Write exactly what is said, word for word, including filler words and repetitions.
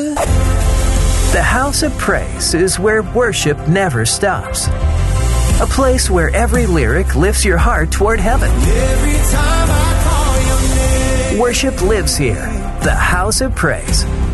The House of Praise is where worship never stops. A place where every lyric lifts your heart toward heaven. Every time I call your name. Worship lives here. The House of Praise.